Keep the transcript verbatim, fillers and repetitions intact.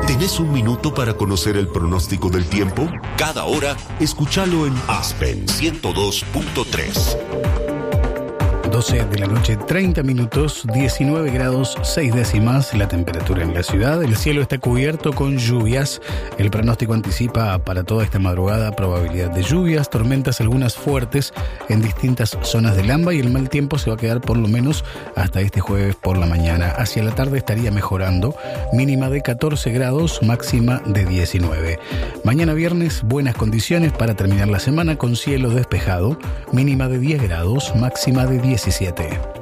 ¿Tenés un minuto para conocer el pronóstico del tiempo? Cada hora, escúchalo en Aspen ciento dos punto tres. doce de la noche, treinta minutos, diecinueve grados, seis décimas la temperatura en la ciudad. El cielo está cubierto con lluvias. El pronóstico anticipa para toda esta madrugada probabilidad de lluvias, tormentas algunas fuertes en distintas zonas del AMBA, y el mal tiempo se va a quedar por lo menos hasta este jueves por la mañana. Hacia la tarde estaría mejorando, mínima de catorce grados, máxima de diecinueve. Mañana viernes, buenas condiciones para terminar la semana con cielo despejado, mínima de diez grados, máxima de diecisiete.